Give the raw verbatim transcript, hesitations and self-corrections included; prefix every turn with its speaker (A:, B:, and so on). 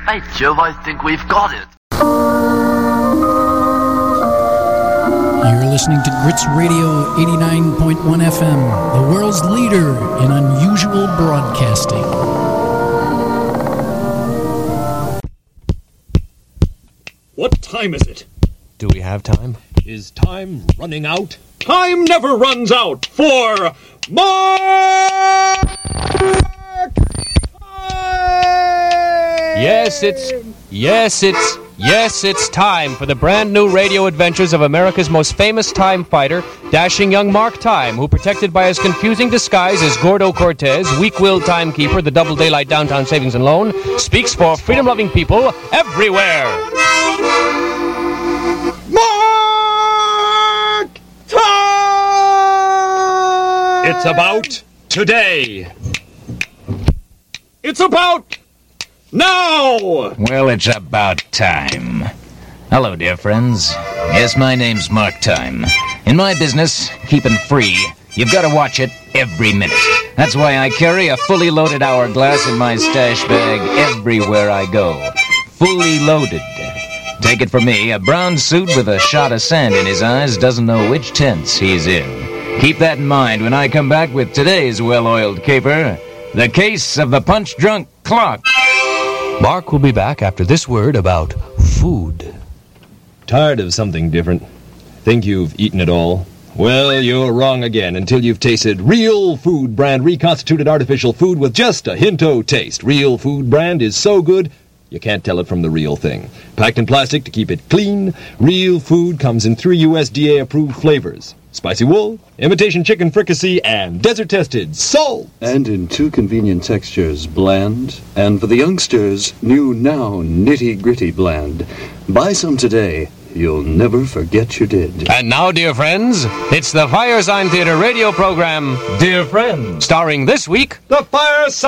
A: By Jove, I think we've got it.
B: You're listening to Grits Radio eighty-nine point one F M, the world's leader in unusual broadcasting.
C: What time is it?
D: Do we have time?
C: Is time running out? Time never runs out for Mark Time!
D: Yes, it's... Yes, it's... Yes, it's time for the brand new radio adventures of America's most famous time fighter, dashing young Mark Time, who, protected by his confusing disguise as Gordo Cortez, weak-willed timekeeper, the Double Daylight Downtown Savings and Loan, speaks for freedom-loving people everywhere.
C: Mark Time! It's about today. It's about now!
E: Well, it's about time. Hello, dear friends. Yes, my name's Mark Time. In my business, keeping free, you've got to watch it every minute. That's why I carry a fully loaded hourglass in my stash bag everywhere I go. Fully loaded. Take it from me, a brown suit with a shot of sand in his eyes doesn't know which tense he's in. Keep that in mind when I come back with today's well-oiled caper, the case of the punch-drunk clock.
D: Mark will be back after this word about food.
C: Tired of something different? Think you've eaten it all? Well, you're wrong again until you've tasted Real Food Brand reconstituted artificial food with just a hint-o taste. Real Food Brand is so good, you can't tell it from the real thing. Packed in plastic to keep it clean, Real Food comes in three U S D A-approved flavors. Spicy wool, imitation chicken fricassee, and desert-tested salt.
F: And in two convenient textures, bland, and for the youngsters, new now nitty-gritty bland. Buy some today. You'll never forget you did.
D: And now, dear friends, it's the Firesign Theater radio program,
C: Dear friends,
D: starring this week...
C: the Firesign